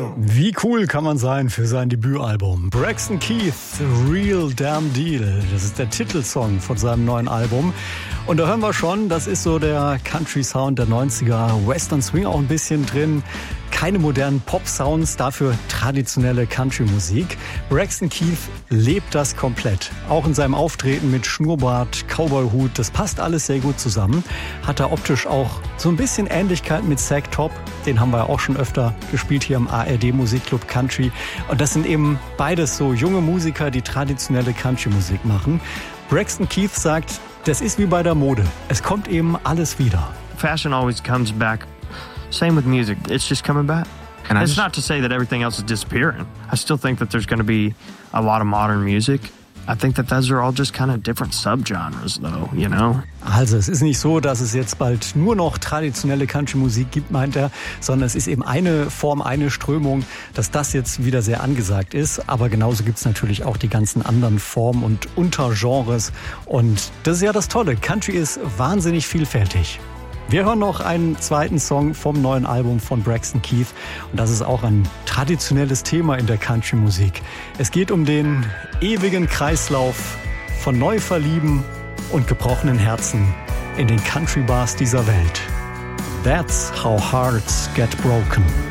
Wie cool kann man sein für sein Debütalbum? Braxton Keith, Real Damn Deal. Das ist der Titelsong von seinem neuen Album. Und da hören wir schon, das ist so der Country-Sound der 90er. Western Swing auch ein bisschen drin. Keine modernen Pop-Sounds, dafür traditionelle Country-Musik. Braxton Keith lebt das komplett. Auch in seinem Auftreten mit Schnurrbart, Cowboy-Hut, das passt alles sehr gut zusammen. Hat er optisch auch so ein bisschen Ähnlichkeit mit Zack Top. Den haben wir auch schon öfter gespielt hier im ARD Musikclub Country. Und das sind eben beides so junge Musiker, die traditionelle Country-Musik machen. Braxton Keith sagt, das ist wie bei der Mode. Es kommt eben alles wieder. Fashion always comes back. Same with music. It's just coming back. And it's not to say that everything else is disappearing. I still think that there's going to be a lot of modern music. I think that those are all just kind of different subgenres, though, you know? Also, es ist nicht so, dass es jetzt bald nur noch traditionelle Country-Musik gibt, meint er, sondern es ist eben eine Form, eine Strömung, dass das jetzt wieder sehr angesagt ist. Aber genauso gibt es natürlich auch die ganzen anderen Formen und Untergenres. Und das ist ja das Tolle. Country ist wahnsinnig vielfältig. Wir hören noch einen zweiten Song vom neuen Album von Braxton Keith. Und das ist auch ein traditionelles Thema in der Country-Musik. Es geht um den ewigen Kreislauf von Neuverlieben und gebrochenen Herzen in den Country-Bars dieser Welt. That's how hearts get broken.